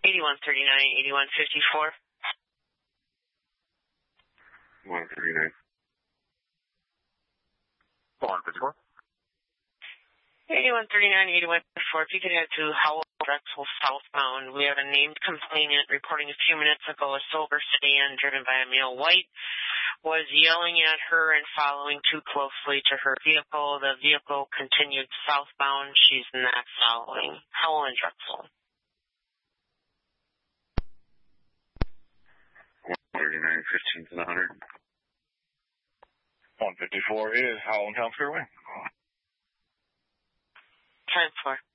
8139, 8154. 139. 154. 8139, 8154. If you could head to Howell Drexel southbound. We have a named complainant reporting a few minutes ago a silver sedan driven by a male white was yelling at her and following too closely to her vehicle. The vehicle continued southbound. She's not following. Howell and Drexel. 139, 15 to the 100. 154 is Howell and Town Square Way. 10-4.